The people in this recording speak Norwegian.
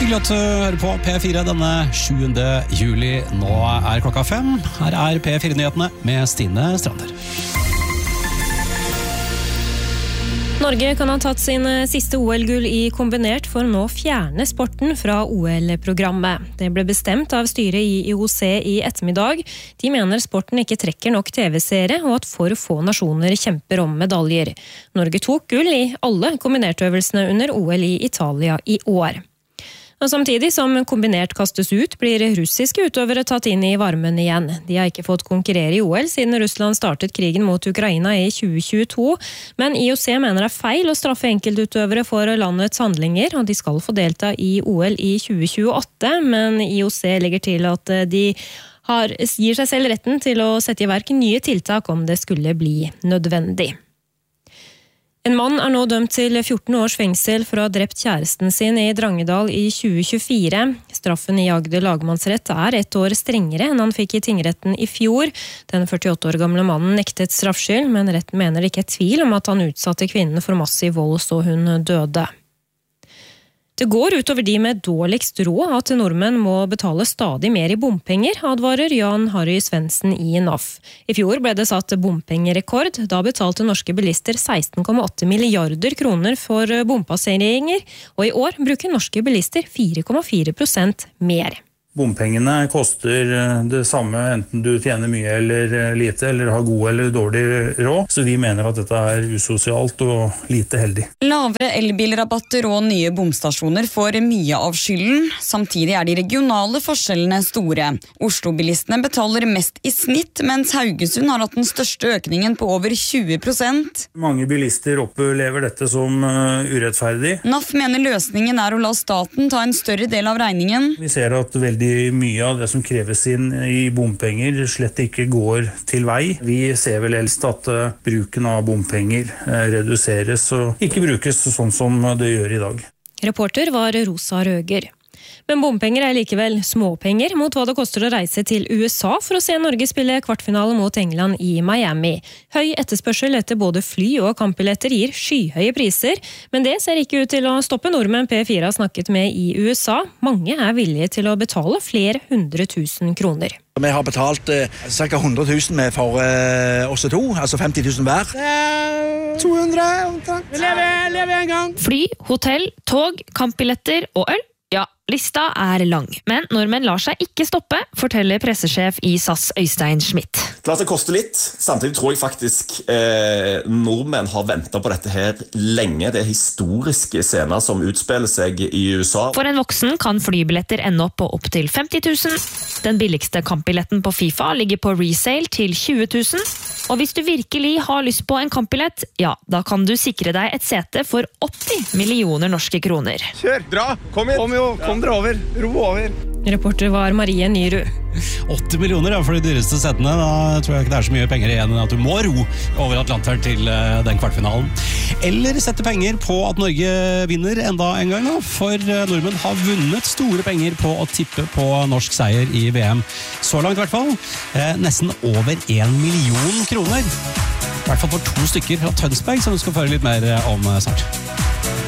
Hyggelig at du hører på P4 denne 7. juli. Nå klokka 5. Her P4-nyhetene med Stine Strander. Norge kan ha tatt sin siste OL-gull i kombinert for nå fjerne sporten fra OL-programmet. Det ble bestemt av styret i IOC i ettermiddag. De mener sporten ikke trekker nok TV-seere, og at for få nasjoner kjemper om medaljer. Norge tok gull i alle kombinertøvelsene under OL i Italia i år. Og samtidig som kombinert kastes ut, blir russiske utøvere tatt inn i varmen igjen. De har ikke fått konkurrere i OL siden Russland startet krigen mot Ukraina i 2022, men IOC mener det feil å straffe enkeltutøvere for landets handlinger, og de skal få delta i OL i 2028, men IOC legger til at de gir seg selv retten til å sette i verk nye tiltak om det skulle bli nødvendig. En mann nå dømt til 14 års fengsel for å ha drept kjæresten sin i Drangedal i 2024. Straffen i Agder lagmannsrett 1 år strengere enn han fikk i tingretten i fjor. Den 48 år gamle mannen nektet straffskyld, men retten mener det ikke tvil om at han utsatte kvinnen for massiv vold så hun døde. Det går utover de med dårligst råd at nordmenn må betale stadig mer i bompenger, advarer Jan Harry Svendsen i NAF. I fjor ble det satt bompengerekord. Da betalte norske bilister 16,8 milliarder kroner for bompasseringer, og i år bruker norske bilister 4,4% mer. Bompengene koster det samme enten du tjener mye eller lite, eller har god eller dårlig råd, så vi mener at dette usosialt og lite heldig. Lavere elbilrabatter og nye bomstasjoner får mye av skylden. Samtidig de regionale forskjellene store. Oslo-bilistene betaler mest i snitt, mens Haugesund har hatt den største økningen på over 20%. Mange bilister opplever dette som urettferdig. NAF mener løsningen å la staten ta en større del av regningen. Vi ser at veldig mye av det som kreves inn i bompenger slett ikke går til vei. Vi ser vel helst at bruken av bompenger reduseres og ikke brukes sånn som det gjør i dag. Reporter var Rosa Røger. Men bompenger likevel småpenger mot hva det koster å reise til USA for å se Norge spille kvartfinale mot England i Miami. Høy etterspørsel etter både fly og kampbilletter gir skyhøye priser, men det ser ikke ut til å stoppe nordmenn P4 har snakket med i USA. Mange villige til å betale flere 100 000 kroner. Vi har betalt ca. 100 000 for oss to, altså 50 000 hver. 200. Vi lever en gang. Fly, hotell, tog, kampbilletter og øl. Ja, lista lang, men nordmenn lar seg ikke stoppe, forteller pressesjef i SAS Øystein Schmidt. Klart det koster litt, samtidig tror jeg faktisk nordmenn har ventet på dette her lenge. Det historiske scener som utspiller seg i USA. For en voksen kan flybilletter ende opp på opp til 50 000. Den billigste kampbilletten på FIFA ligger på resale til 20 000. Og hvis du virkelig har lyst på en kampbillett, ja, da kan du sikre deg et sete for 80 millioner norske kroner. Kjør, dra, kom hit! Kom dere over, ro over. Reporter var Marie Nyrud. 80 millioner for de dyreste setene. Da tror jeg ikke det så mye penger igjen enn at du må ro over Atlanteren til den kvartfinalen. Eller sette penger på at Norge vinner enda en gang, da. For nordmenn har vunnet store penger på å tippe på norsk seier i VM. Så langt i hvert fall. Nesten over 1 million kroner. I hvert fall for 2 stykker fra Tønsberg, som du skal få høre litt mer om snart.